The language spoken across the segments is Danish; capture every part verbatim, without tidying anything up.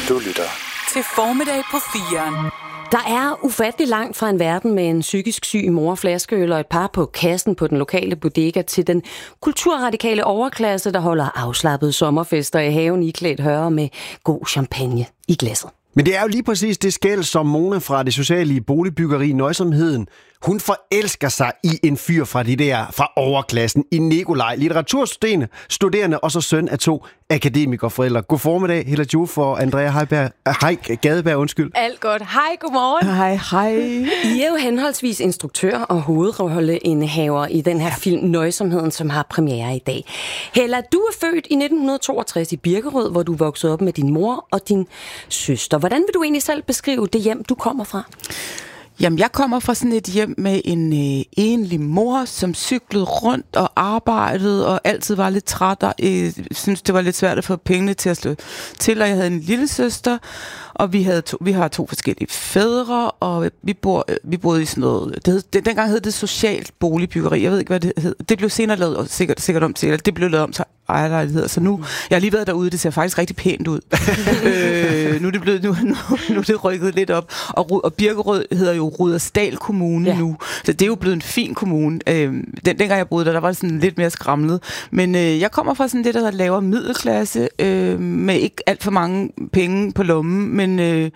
Du lytter til Formiddag på firen. Der er ufattelig langt fra en verden med en psykisk syg mor, flaskeøl og et par på kassen på den lokale bodega til den kulturradikale overklasse, der holder afslappede sommerfester i haven iklædt høre med god champagne i glasset. Men det er jo lige præcis det skel, som Mona fra det sociale boligbyggeri Nøjsomheden, hun forelsker sig i en fyr fra de der, fra overklassen, i Nikolaj, litteraturstuderende, studerende og så søn af to akademikerforældre. God formiddag, Hella Juf og Andrea Heiberg, Hej, Gadeberg, undskyld. Alt godt. Hej, godmorgen. Hej, hej. I er jo henholdsvis instruktør og hovedrolleindehaver i den her film Nøjsomheden, som har premiere i dag. Hella, du er født i nitten toogtres i Birkerød, hvor du voksede op med din mor og din søster. Hvordan vil du egentlig selv beskrive det hjem, du kommer fra? Jamen, jeg kommer fra sådan et hjem med en øh, enlig mor, som cyklede rundt og arbejdede, og altid var lidt træt, og øh, synes det var lidt svært at få pengene til at slå til, og jeg havde en lille søster, og vi, havde to, vi har to forskellige fædre, og vi, bor, vi boede i sådan noget, det hed, det, dengang hed det socialt boligbyggeri, jeg ved ikke, hvad det hed. Det blev senere lavet, sikkert, sikkert om til, det blev lavet om til ejerlejligheder, så nu, jeg har lige været derude, det ser faktisk rigtig pænt ud. øh, nu, er det blevet, nu, nu, nu er det rykket lidt op, og, og Birkerød hedder jo Rudersdal Kommune ja. nu, så det er jo blevet en fin kommune. Øh, den, dengang jeg boede der, der var det sådan lidt mere skramlet, men øh, jeg kommer fra sådan det, der laver middelklasse, øh, med ikke alt for mange penge på lommen, men øh,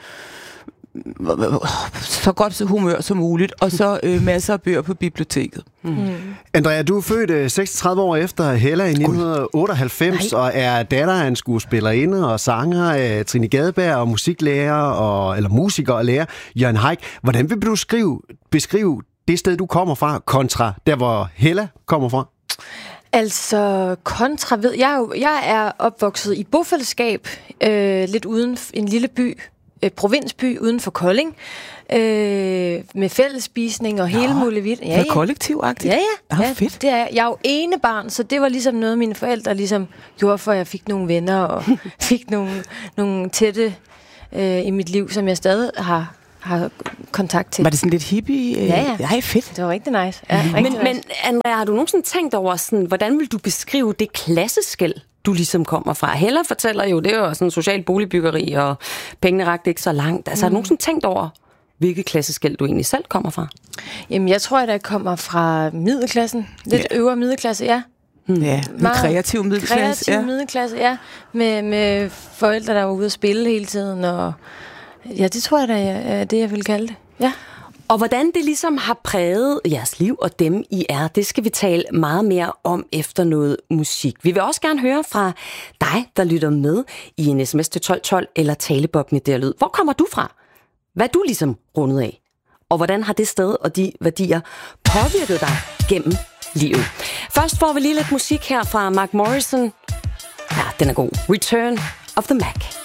så godt så humør som muligt, og så øh, masser af bøger på biblioteket. Mm. Andrea, du er født øh, seksogtredive år efter Hella i nitten otteoghalvfems, Nej. og er datter af en skuespillerinde og sanger af Trine Gadeberg og musiklærer, og, eller musiker og lærer Jørgen Haik. Hvordan vil du skrive, beskrive det sted, du kommer fra, kontra der, hvor Hella kommer fra? Altså, kontra ved jeg jo, jeg er opvokset i bofællesskab, øh, lidt uden en lille by, øh, provinsby uden for Kolding, øh, med fællesspisning og Nå, hele muligt. Ja, ja. Kollektivagtigt? Ja, ja. ja, ja fedt. Det er, jeg er jo ene barn, så det var ligesom noget, mine forældre ligesom gjorde, for jeg fik nogle venner og fik nogle, nogle tætte øh, i mit liv, som jeg stadig har har kontakt til. Var det sådan lidt hippie? Ja, ja. Ja, fedt. Det var rigtig nice. Ja, mm. rigtig men, nice. men Andrea, har du nogensinde tænkt over, sådan, hvordan vil du beskrive det klasseskel, du ligesom kommer fra? Hella fortæller jo, det er jo sådan social boligbyggeri, og pengene rakte ikke så langt. Altså, mm. har du nogensinde tænkt over, hvilket klasseskel du egentlig selv kommer fra? Jamen, jeg tror, at jeg kommer fra middelklassen. Lidt ja. øvre middelklasse, ja. Hmm. Ja, med kreativ middelklasse. Kreativ ja. middelklasse, ja. Med, med forældre, der var ude at spille hele tiden, og ja, det tror jeg da er det, jeg vil kalde det. Ja. Og hvordan det ligesom har præget jeres liv og dem, I er, det skal vi tale meget mere om efter noget musik. Vi vil også gerne høre fra dig, der lytter med i en sms til tolv tolv eller taleboblen der lyd. Hvor kommer du fra? Hvad er du ligesom rundet af? Og hvordan har det sted og de værdier påvirket dig gennem livet? Først får vi lige lidt musik her fra Mark Morrison. Ja, den er god. Return of the Mac.